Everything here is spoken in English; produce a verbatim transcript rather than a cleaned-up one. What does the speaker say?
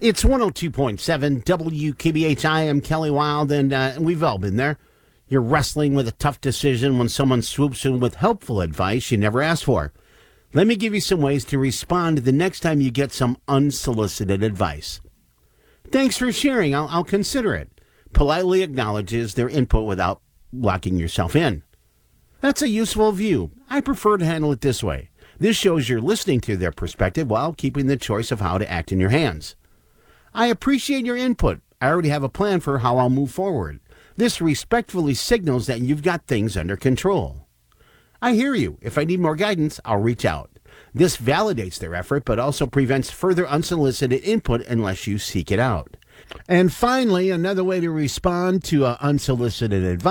It's one oh two point seven W K B H. I am Kelly Wild, and uh, we've all been there. You're wrestling with a tough decision when someone swoops in with helpful advice you never asked for. Let me give you some ways to respond the next time you get some unsolicited advice. Thanks for sharing. I'll, I'll consider it. Politely acknowledges their input without locking yourself in. That's a useful view. I prefer to handle it this way. This shows you're listening to their perspective while keeping the choice of how to act in your hands. I appreciate your input. I already have a plan for how I'll move forward. This respectfully signals that you've got things under control. I hear you. If I need more guidance, I'll reach out. This validates their effort, but also prevents further unsolicited input unless you seek it out. And finally, another way to respond to uh, unsolicited advice